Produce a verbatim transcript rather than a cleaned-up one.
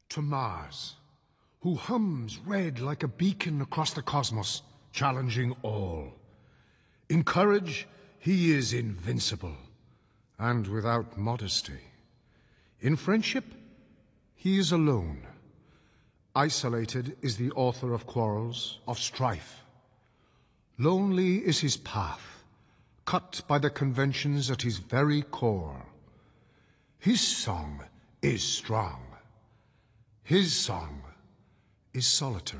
To Mars, who hums red like a beacon across the cosmos, challenging all. In courage, he is invincible, and without modesty. In friendship, he is alone. Isolated is the author of quarrels, of strife. Lonely is his path, cut by the conventions at his very core. His song is strong. His song is solitary.